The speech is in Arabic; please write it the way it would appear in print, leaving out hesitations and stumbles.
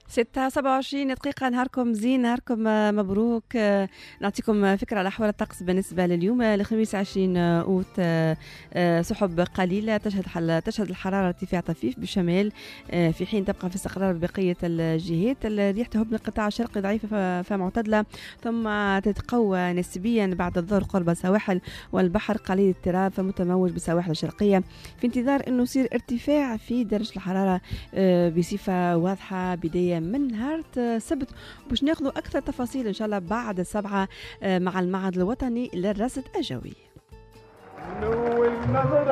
6:27 دقيقة. نهاركم زين، نهاركم مبروك. نعطيكم فكرة على أحوال الطقس بالنسبة لليوم الخميس 20 أوت. سحب قليلة تشهد الحرارة ارتفاع طفيف بالشمال، في حين تبقى في استقرار بقية الجهات. الرياح تهب من القطاع الشرقي ضعيفة فمعتدلة، ثم تتقوى نسبيا بعد الظهر قرب السواحل، والبحر قليل الاضطراب فمتموج بالسواحل الشرقية، في انتظار أنه يصير ارتفاع في درجة الحرارة بصفة واضحة بداية من نهار السبت. باش ناخذوا أكثر تفاصيل إن شاء الله بعد 7 مع المعهد الوطني للرصد الجوي.